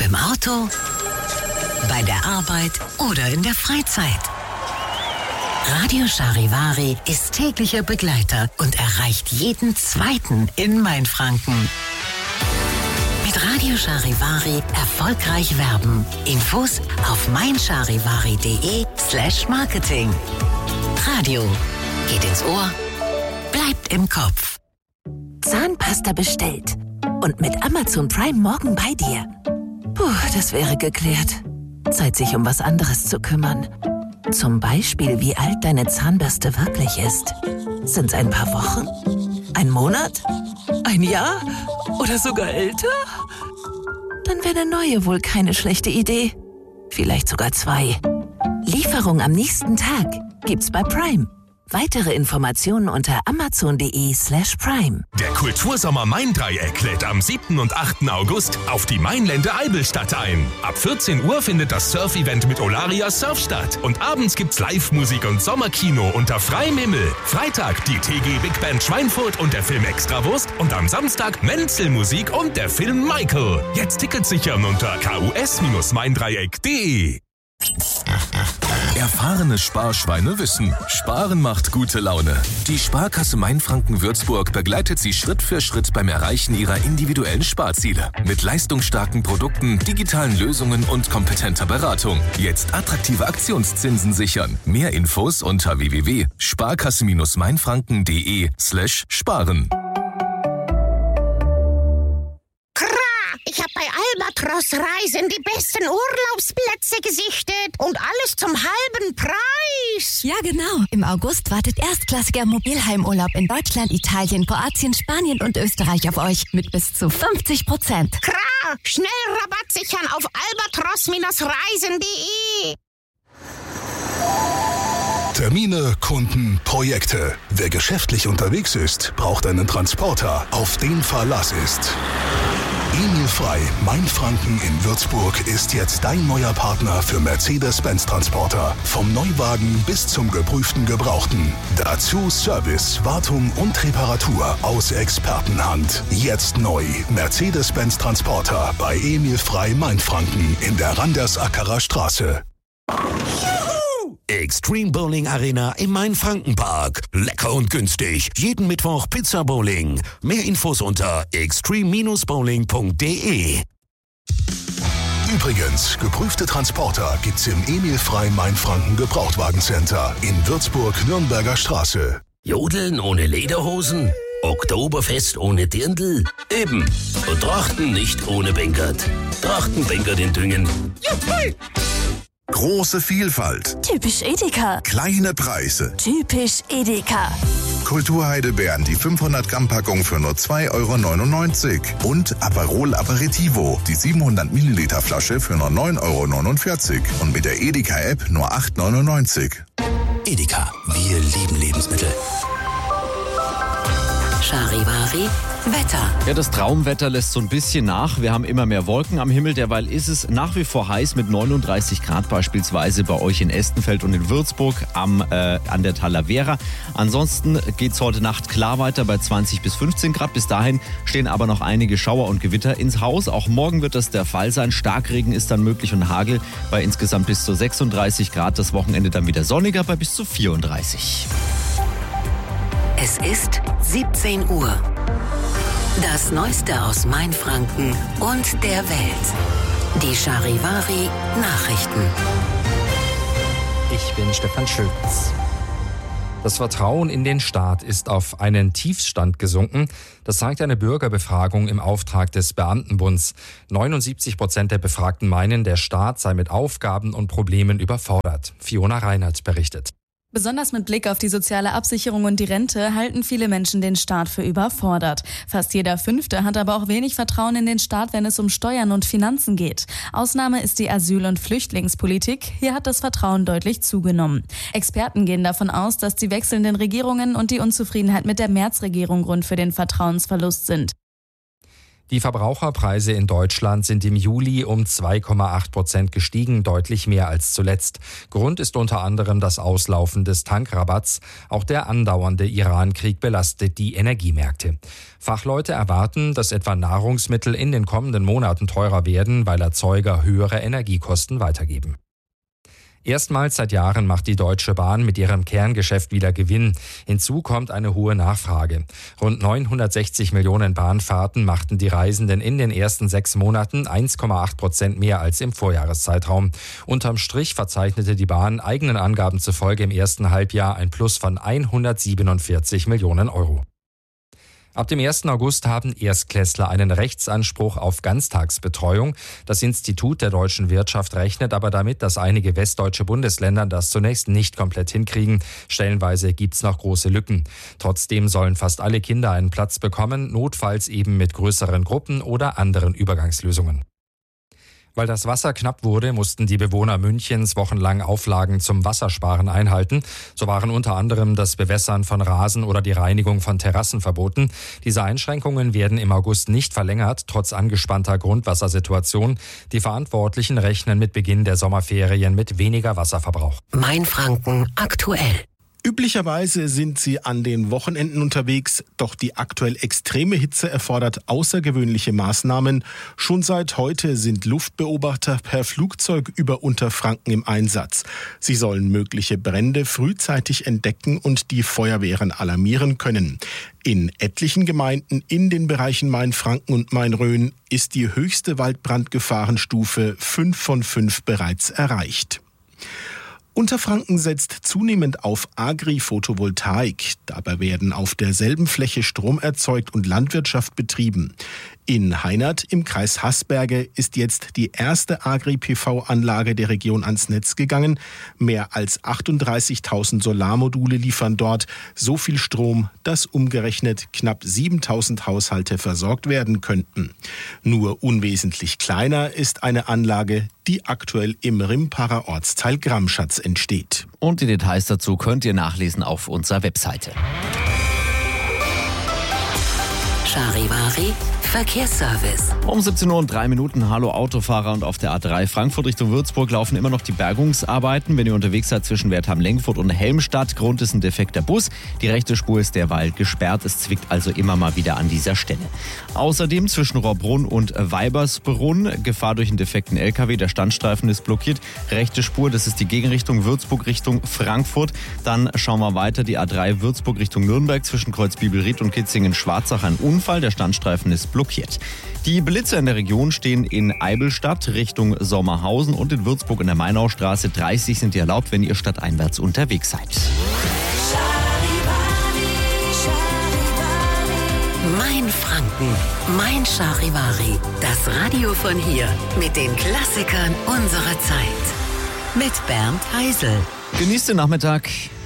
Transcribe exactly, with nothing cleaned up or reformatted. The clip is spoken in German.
im Auto, bei der Arbeit oder in der Freizeit. Radio Charivari ist täglicher Begleiter und erreicht jeden Zweiten in Mainfranken. Mit Radio Charivari erfolgreich werben. Infos auf meincharivari.de slash Marketing. Radio geht ins Ohr, bleibt im Kopf. Zahnpasta bestellt und mit Amazon Prime morgen bei dir. Puh, das wäre geklärt. Zeit, sich um was anderes zu kümmern. Zum Beispiel, wie alt deine Zahnbürste wirklich ist. Sind's ein paar Wochen? Ein Monat? Ein Jahr? Oder sogar älter? Dann wäre eine neue wohl keine schlechte Idee. Vielleicht sogar zwei. Lieferung am nächsten Tag gibt's bei Prime. Weitere Informationen unter amazon.de slash prime. Der Kultursommer Main-Dreieck lädt am siebten und achten August auf die Mainlände Eibelstadt ein. Ab vierzehn Uhr findet das Surf-Event mit Olaria Surf statt. Und abends gibt's Live-Musik und Sommerkino unter freiem Himmel. Freitag die T G Big Band Schweinfurt und der Film Extrawurst. Und am Samstag Menzel-Musik und der Film Michael. Jetzt Tickets sichern unter k u s Bindestrich maindreieck punkt de. Erfahrene Sparschweine wissen, Sparen macht gute Laune. Die Sparkasse Mainfranken-Würzburg begleitet Sie Schritt für Schritt beim Erreichen Ihrer individuellen Sparziele. Mit leistungsstarken Produkten, digitalen Lösungen und kompetenter Beratung. Jetzt attraktive Aktionszinsen sichern. Mehr Infos unter w w w punkt sparkasse mainfranken punkt de slash sparen. Ich habe bei Albatros Reisen die besten Urlaubsplätze gesichtet und alles zum halben Preis. Ja, genau. Im August wartet erstklassiger Mobilheimurlaub in Deutschland, Italien, Kroatien, Spanien und Österreich auf euch mit bis zu fünfzig Prozent. Klar, schnell Rabatt sichern auf albatros reisen punkt de. Termine, Kunden, Projekte. Wer geschäftlich unterwegs ist, braucht einen Transporter, auf den Verlass ist. Emil Frei, Mainfranken in Würzburg, ist jetzt dein neuer Partner für Mercedes-Benz-Transporter. Vom Neuwagen bis zum geprüften Gebrauchten. Dazu Service, Wartung und Reparatur aus Expertenhand. Jetzt neu. Mercedes-Benz-Transporter bei Emil Frei, Mainfranken in der Randersackerer Straße. Extreme Bowling Arena im Mainfrankenpark. Lecker und günstig. Jeden Mittwoch Pizza Bowling. Mehr Infos unter extreme bowling punkt de. Übrigens, geprüfte Transporter gibt's im Emil Frei Mainfranken Gebrauchtwagencenter in Würzburg-Nürnberger Straße. Jodeln ohne Lederhosen? Oktoberfest ohne Dirndl? Eben. Und Trachten nicht ohne Bänkert. Trachten Bänkert in Düngen. Juppie! Große Vielfalt. Typisch Edeka. Kleine Preise. Typisch Edeka. Kulturheidelbeeren, die fünfhundert Gramm Packung für nur zwei Euro neunundneunzig. Und Aperol Aperitivo, die siebenhundert Milliliter Flasche für nur neun Euro neunundvierzig. Und mit der Edeka-App nur acht Euro neunundneunzig. Edeka, wir lieben Lebensmittel. Charivari Wetter. Ja, das Traumwetter lässt so ein bisschen nach. Wir haben immer mehr Wolken am Himmel. Derweil ist es nach wie vor heiß mit neununddreißig Grad beispielsweise bei euch in Estenfeld und in Würzburg am, äh, an der Talavera. Ansonsten geht es heute Nacht klar weiter bei zwanzig bis fünfzehn Grad. Bis dahin stehen aber noch einige Schauer und Gewitter ins Haus. Auch morgen wird das der Fall sein. Starkregen ist dann möglich und Hagel bei insgesamt bis zu sechsunddreißig Grad. Das Wochenende dann wieder sonniger bei bis zu vierunddreißig. Es ist siebzehn Uhr. Das Neueste aus Mainfranken und der Welt. Die Charivari Nachrichten. Ich bin Stefan Schütz. Das Vertrauen in den Staat ist auf einen Tiefstand gesunken. Das zeigt eine Bürgerbefragung im Auftrag des Beamtenbunds. neunundsiebzig Prozent der Befragten meinen, der Staat sei mit Aufgaben und Problemen überfordert. Fiona Reinhardt berichtet. Besonders mit Blick auf die soziale Absicherung und die Rente halten viele Menschen den Staat für überfordert. Fast jeder Fünfte hat aber auch wenig Vertrauen in den Staat, wenn es um Steuern und Finanzen geht. Ausnahme ist die Asyl- und Flüchtlingspolitik. Hier hat das Vertrauen deutlich zugenommen. Experten gehen davon aus, dass die wechselnden Regierungen und die Unzufriedenheit mit der Merz-Regierung Grund für den Vertrauensverlust sind. Die Verbraucherpreise in Deutschland sind im Juli um zwei Komma acht Prozent gestiegen, deutlich mehr als zuletzt. Grund ist unter anderem das Auslaufen des Tankrabatts. Auch der andauernde Iran-Krieg belastet die Energiemärkte. Fachleute erwarten, dass etwa Nahrungsmittel in den kommenden Monaten teurer werden, weil Erzeuger höhere Energiekosten weitergeben. Erstmals seit Jahren macht die Deutsche Bahn mit ihrem Kerngeschäft wieder Gewinn. Hinzu kommt eine hohe Nachfrage. Rund neunhundertsechzig Millionen Bahnfahrten machten die Reisenden in den ersten sechs Monaten eins Komma acht Prozent mehr als im Vorjahreszeitraum. Unterm Strich verzeichnete die Bahn eigenen Angaben zufolge im ersten Halbjahr ein Plus von hundertsiebenundvierzig Millionen Euro. Ab dem ersten August haben Erstklässler einen Rechtsanspruch auf Ganztagsbetreuung. Das Institut der deutschen Wirtschaft rechnet aber damit, dass einige westdeutsche Bundesländer das zunächst nicht komplett hinkriegen. Stellenweise gibt's noch große Lücken. Trotzdem sollen fast alle Kinder einen Platz bekommen, notfalls eben mit größeren Gruppen oder anderen Übergangslösungen. Weil das Wasser knapp wurde, mussten die Bewohner Münchens wochenlang Auflagen zum Wassersparen einhalten. So waren unter anderem das Bewässern von Rasen oder die Reinigung von Terrassen verboten. Diese Einschränkungen werden im August nicht verlängert, trotz angespannter Grundwassersituation. Die Verantwortlichen rechnen mit Beginn der Sommerferien mit weniger Wasserverbrauch. Mainfranken aktuell. Üblicherweise sind sie an den Wochenenden unterwegs, doch die aktuell extreme Hitze erfordert außergewöhnliche Maßnahmen. Schon seit heute sind Luftbeobachter per Flugzeug über Unterfranken im Einsatz. Sie sollen mögliche Brände frühzeitig entdecken und die Feuerwehren alarmieren können. In etlichen Gemeinden in den Bereichen Mainfranken und Main-Rhön ist die höchste Waldbrandgefahrenstufe fünf von fünf bereits erreicht. Unterfranken setzt zunehmend auf Agri-Photovoltaik. Dabei werden auf derselben Fläche Strom erzeugt und Landwirtschaft betrieben. In Heinert im Kreis Haßberge ist jetzt die erste Agri-P V-Anlage der Region ans Netz gegangen. Mehr als achtunddreißigtausend Solarmodule liefern dort so viel Strom, dass umgerechnet knapp siebentausend Haushalte versorgt werden könnten. Nur unwesentlich kleiner ist eine Anlage, die aktuell im Rimparer Ortsteil Gramschatz entsteht. Und die Details dazu könnt ihr nachlesen auf unserer Webseite. Charivari Verkehrsservice. Um siebzehn Uhr und drei Minuten. Hallo Autofahrer, und auf der A drei Frankfurt Richtung Würzburg laufen immer noch die Bergungsarbeiten. Wenn ihr unterwegs seid zwischen Wertheim-Lengfurt und Helmstadt, Grund ist ein defekter Bus. Die rechte Spur ist derweil gesperrt. Es zwickt also immer mal wieder an dieser Stelle. Außerdem zwischen Rohrbrunn und Weibersbrunn Gefahr durch einen defekten L K W. Der Standstreifen ist blockiert. Rechte Spur, das ist die Gegenrichtung Würzburg Richtung Frankfurt. Dann schauen wir weiter. Die A drei Würzburg Richtung Nürnberg zwischen Kreuz Bibelried und Kitzingen-Schwarzach ein Unfall. Der Standstreifen ist blockiert. Die Blitzer in der Region stehen in Eibelstadt Richtung Sommerhausen und in Würzburg in der Mainaustraße. dreißig sind die erlaubt, wenn ihr stadteinwärts unterwegs seid. Mainfranken, Mein Charivari. Das Radio von hier mit den Klassikern unserer Zeit. Mit Bernd Heisel. Genießt den Nachmittag.